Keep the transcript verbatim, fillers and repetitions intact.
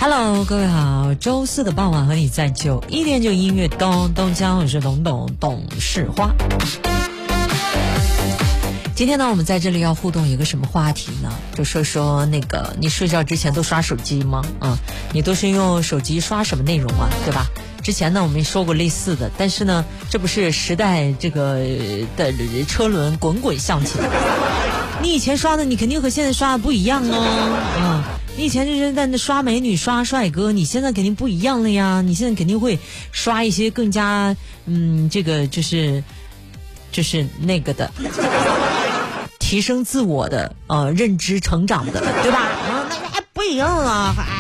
Hello， 各位好，周四的傍晚和你在九一点九音乐咚咚锵，我是董董董事花。今天呢，我们在这里要互动一个什么话题呢？就说说那个，你睡觉之前都刷手机吗？嗯，你都是用手机刷什么内容啊？对吧？之前呢，我们也说过类似的，但是呢，这不是时代这个的车轮滚滚向前。你以前刷的，你肯定和现在刷的不一样哦。嗯，你以前就是在那刷美女、刷帅哥，你现在肯定不一样了呀。你现在肯定会刷一些更加嗯，这个就是就是那个的。提升自我的呃认知成长的，对吧？啊，那还不一样啊，